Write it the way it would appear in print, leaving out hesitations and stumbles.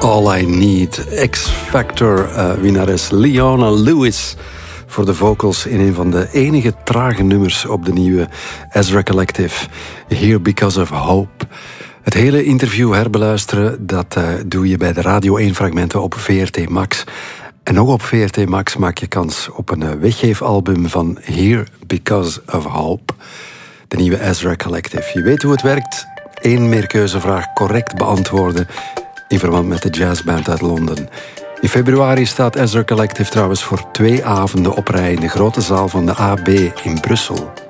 All I Need, X-Factor, winnares Leona Lewis voor de vocals in een van de enige trage nummers op de nieuwe Ezra Collective, Here Because of Hope. Het hele interview herbeluisteren, dat doe je bij de Radio 1 fragmenten op VRT Max. En nog op VRT Max maak je kans op een weggeefalbum van Here Because of Hope, de nieuwe Ezra Collective. Je weet hoe het werkt. 1 meerkeuzevraag correct beantwoorden in verband met de jazzband uit Londen. In februari staat Ezra Collective trouwens voor 2 avonden op rij in de grote zaal van de AB in Brussel.